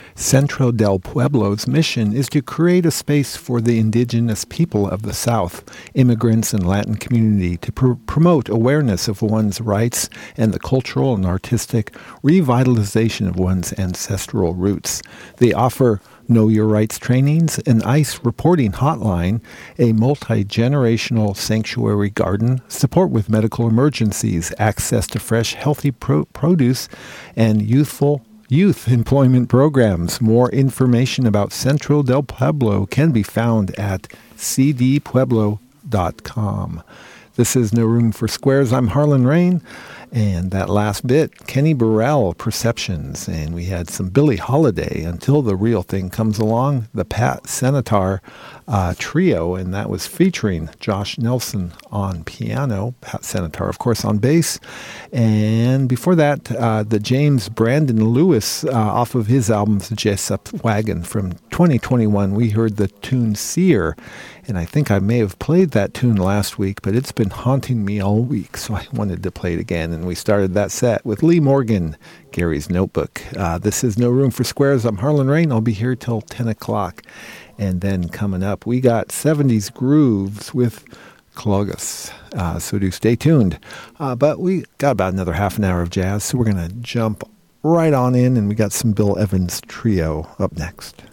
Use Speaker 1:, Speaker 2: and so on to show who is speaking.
Speaker 1: Centro del Pueblo's mission is to create a space for the indigenous people of the South, immigrants and Latin community, to promote awareness of one's rights and the cultural and artistic revitalization of one's ancestral roots. They offer Know Your Rights trainings, an ICE reporting hotline, a multi-generational sanctuary garden, support with medical emergencies, access to fresh, healthy produce, and youth employment programs. More information about Centro del Pueblo can be found at cdpueblo.com. This is No Room for Squares. I'm Harlan Rain. And that last bit, Kenny Burrell, Perceptions. And we had some Billie Holiday, Until the Real Thing Comes Along, the Pat Senator trio, and that was featuring Josh Nelson on piano, Pat Senator, of course, on bass. And before that, the James Brandon Lewis, off of his album, The Jessup Wagon from 2021, we heard the tune Seer. And I think I may have played that tune last week, but it's been haunting me all week, so I wanted to play it again. And we started that set with Lee Morgan, Gary's Notebook. This is No Room for Squares. I'm Harlan Rain. I'll be here till 10 o'clock. And then coming up, we got 70s grooves with Clogus. So do stay tuned. But we got about another half an hour of jazz, so we're going to jump right on in, and we got some Bill Evans Trio up next.